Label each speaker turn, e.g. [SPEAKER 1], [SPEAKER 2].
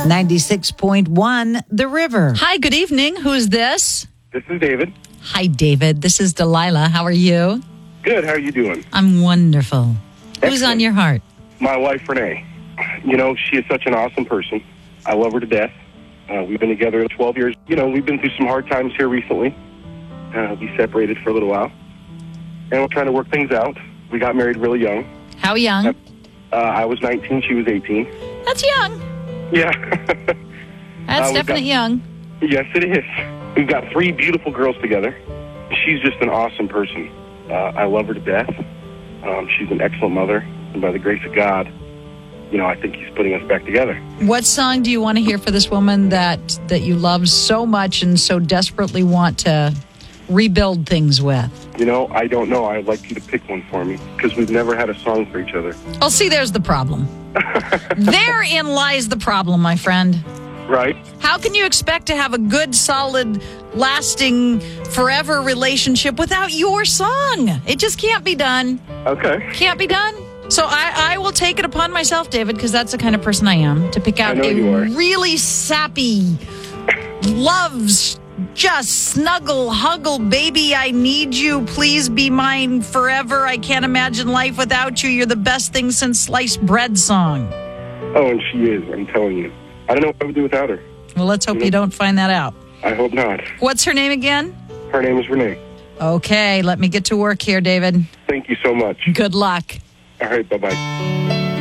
[SPEAKER 1] 96.1 The River.
[SPEAKER 2] Hi, good evening. Who's this?
[SPEAKER 3] This is David.
[SPEAKER 2] Hi, David. This is Delilah. How are you?
[SPEAKER 3] Good. How are you doing?
[SPEAKER 2] I'm wonderful. Who's
[SPEAKER 3] Excellent.
[SPEAKER 2] on your heart?
[SPEAKER 3] My wife, Renee. You know, she is such an awesome person. I love her to death. We've been together 12 years. You know, we've been through some hard times here recently. We separated for a little while. And we're trying to work things out. We got married really young.
[SPEAKER 2] How young?
[SPEAKER 3] I was 19. She was 18.
[SPEAKER 2] That's young.
[SPEAKER 3] Yeah.
[SPEAKER 2] That's definitely young.
[SPEAKER 3] Yes, it is. We've got 3 beautiful girls together. She's just an awesome person. I love her to death. She's an excellent mother. And by the grace of God, you know, I think he's putting us back together.
[SPEAKER 2] What song do you want to hear for this woman that you love so much and so desperately want to rebuild things with?
[SPEAKER 3] You know, I don't know. I'd like you to pick one for me because we've never had a song for each other.
[SPEAKER 2] Oh, see, there's the problem. Therein lies the problem, my friend.
[SPEAKER 3] Right?
[SPEAKER 2] How can you expect to have a good, solid, lasting, forever relationship without your song? It just can't be done.
[SPEAKER 3] Okay.
[SPEAKER 2] Can't be done. So I will take it upon myself, David, because that's the kind of person I am, to pick out a really sappy, loves, just snuggle, huggle, baby, I need you, please be mine forever. I can't imagine life without you. You're the best thing since sliced bread song.
[SPEAKER 3] Oh, and she is, I'm telling you. I don't know what I would do without her.
[SPEAKER 2] Well, let's hope you don't find that out.
[SPEAKER 3] I hope not.
[SPEAKER 2] What's her name again?
[SPEAKER 3] Her name is Renee.
[SPEAKER 2] Okay, let me get to work here, David.
[SPEAKER 3] Thank you so much.
[SPEAKER 2] Good luck.
[SPEAKER 3] All right, bye-bye.